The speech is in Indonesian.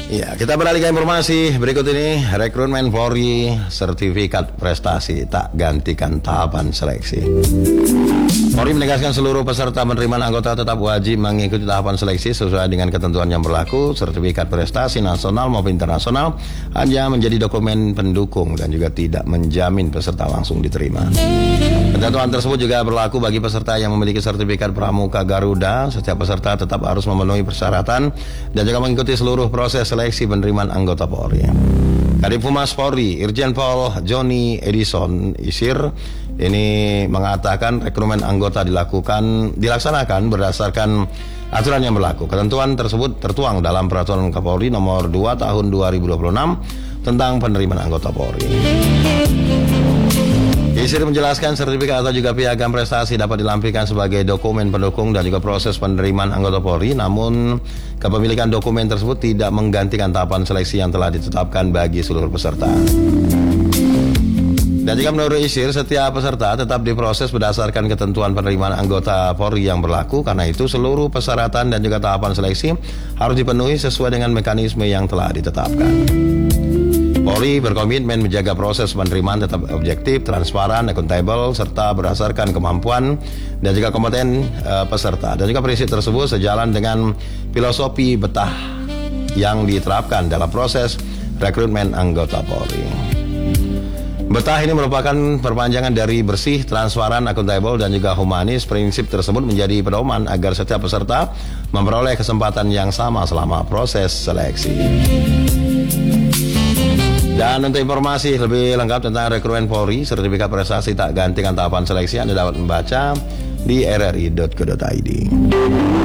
Ya, kita beralih ke informasi berikut ini. Rekrutmen Polri, sertifikat prestasi tak gantikan tahapan seleksi. Polri menegaskan seluruh peserta penerimaan anggota tetap wajib mengikuti tahapan seleksi sesuai dengan ketentuan yang berlaku. Sertifikat prestasi nasional maupun internasional hanya menjadi dokumen pendukung dan juga tidak menjamin peserta langsung diterima. Ketentuan tersebut juga berlaku bagi peserta yang memiliki sertifikat Pramuka Garuda. Setiap peserta tetap harus memenuhi persyaratan dan juga mengikuti seluruh proses seleksi penerimaan anggota Polri. Kadif Humas Polri, Irjen Pol Joni Edison Isir ini mengatakan rekrutmen anggota dilaksanakan berdasarkan aturan yang berlaku. Ketentuan tersebut tertuang dalam Peraturan Kapolri Nomor 2 Tahun 2026 tentang penerimaan anggota Polri. Isir menjelaskan sertifikat atau juga piagam prestasi dapat dilampirkan sebagai dokumen pendukung dan juga proses penerimaan anggota Polri, namun kepemilikan dokumen tersebut tidak menggantikan tahapan seleksi yang telah ditetapkan bagi seluruh peserta. Dan jika menurut Isir, setiap peserta tetap diproses berdasarkan ketentuan penerimaan anggota Polri yang berlaku. Karena itu seluruh persyaratan dan juga tahapan seleksi harus dipenuhi sesuai dengan mekanisme yang telah ditetapkan. Polri berkomitmen menjaga proses penerimaan tetap objektif, transparan, akuntabel, serta berdasarkan kemampuan dan juga kompeten peserta. Dan juga prinsip tersebut sejalan dengan filosofi betah yang diterapkan dalam proses rekrutmen anggota Polri. Betah ini merupakan perpanjangan dari bersih, transparan, akuntabel, dan juga humanis. Prinsip tersebut menjadi pedoman agar setiap peserta memperoleh kesempatan yang sama selama proses seleksi. Dan untuk informasi lebih lengkap tentang rekrutmen Polri, sertifikat prestasi tak gantikan tahapan seleksi, Anda dapat membaca di rri.co.id.